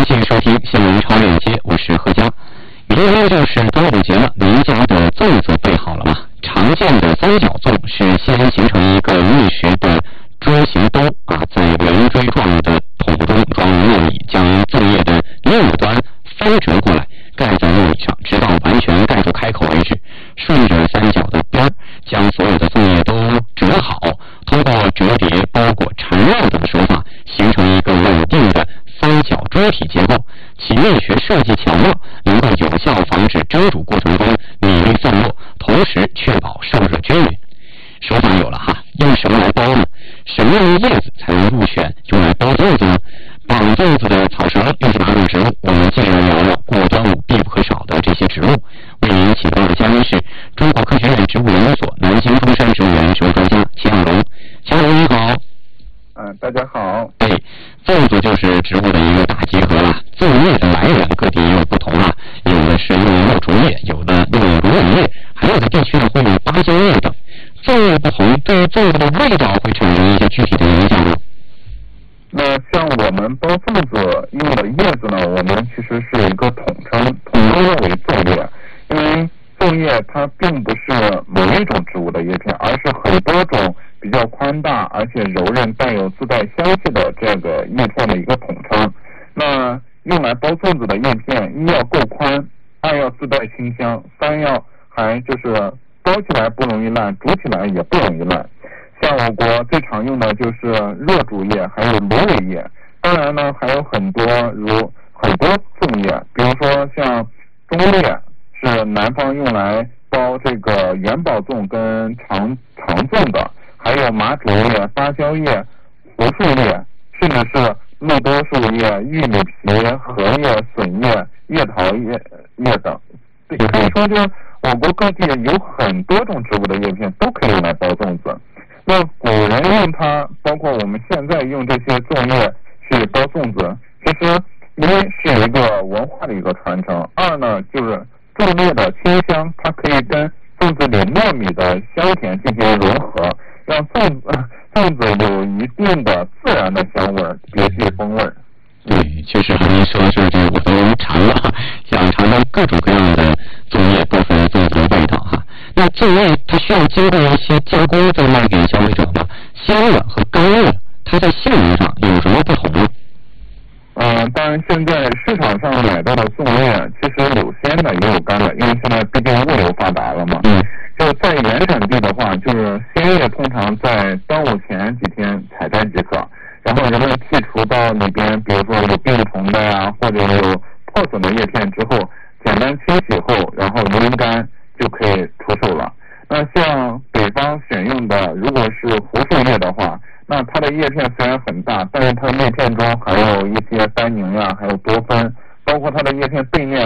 谢收听新闻超链接，我是何佳。明天就是端午节了，您家的粽子备好了吗？常见的三角粽是先形成一个密实的锥形兜在圆锥状的桶中装入糯米，将粽叶的另一端翻折过来，盖在糯米上，直到完全盖住开口为止。顺着三角的边儿，将所有的粽叶都折好，通过折叠、包裹、缠绕等手法，形成一个稳定的三角锥体结构。其内学设计巧妙，能够有效防止蒸煮过程中米粒散落，同时确保受热均匀。手法有了哈，用什么来包呢？什么样的叶子才能入选用来包粽子呢？绑粽子的草绳又是哪种植物？我们接着聊聊过端午必不可少的这些植物。为您启动的嘉宾是中国科学院植物研究所南京中山植物园植物专家齐亚龙。齐亚龙你好。 大家好。 粽子就是植物的一个大集合了。粽叶的来源各地也有不同啊，有的是用肉竹叶，有的用芦苇叶，还有的地区呢会用芭蕉叶等。粽叶不同，对粽子的味道会产生一些具体的影响吗？ 那像我们包粽子用的叶子呢，我们其实是一个统称为粽叶，因为粽叶它并不是某一种植物的叶片，而是很多种比较宽大而且柔韧、带有自带香气的这个叶片的一个统称。那用来包粽子的叶片，一要够宽，二要自带清香，三要还就是包起来不容易烂，煮起来也不容易烂。像我国最常用的就是热竹叶，还有芦苇叶。当然呢，还有很多粽叶，比如说像中叶是南方用来包这个元宝粽跟长粽的，还有麻竹叶、芭蕉叶、胡树叶，甚至是绿多树叶、玉米皮、荷叶、笋叶、叶桃叶等。可以说，就是我国各地有很多种植物的叶片都可以用来包粽子。那古人用它，包括我们现在用这些粽叶去包粽子，其实一是一个文化的一个传承，二呢就是粽叶的清香，它可以跟粽子里糯米的香甜进行融合，让粽子有一定的自然的香味，别具风味。 对，确实和您说的这个我都尝了，想尝尝各种各样的粽叶部分粽子的味道哈。那粽叶它需要经过一些加工再卖给消费者吗？鲜叶和干叶它在性能上有什么不同呢？ 当然现在市场上买到的粽叶其实有鲜的也有干的，因为现在毕竟物流发达了嘛。就在原产地的话，就是鲜叶通常在端午前几天采摘即可，然后人们剔除到里边比如说有病虫的呀，或者有破损的叶片之后，简单清洗后，然后阴干就可以出售了。那像北方选用的，如果是胡树叶的话，那它的叶片虽然很大，但是它的叶片中含有一些单宁呀，还有多酚，包括它的叶片背面